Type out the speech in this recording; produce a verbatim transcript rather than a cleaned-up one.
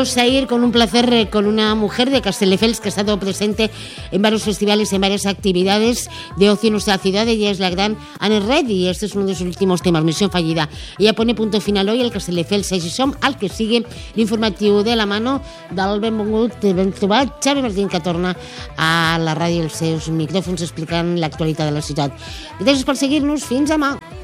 Vamos a ir con un placer con una mujer de Castelldefels que ha estado presente en varios festivales, en varias actividades de ocio en nuestra ciudad. Ella es la gran Anne Red y este es uno de sus últimos temas, Misión Fallida. Ella pone punto final hoy al Castelldefels Així Som, al que sigue l'informatiu de la mano del benvolgut, ben trobat Xavi Martín, que torna a la ràdio els seus micròfons explicant l'actualitat de la ciutat. Gràcies per seguir-nos, fins demà.